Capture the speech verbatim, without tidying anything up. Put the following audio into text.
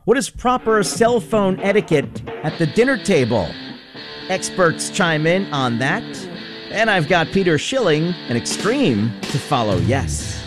What is proper cell phone etiquette at the dinner table? Experts chime in on that. And I've got Peter Schilling, an extreme, to follow yes.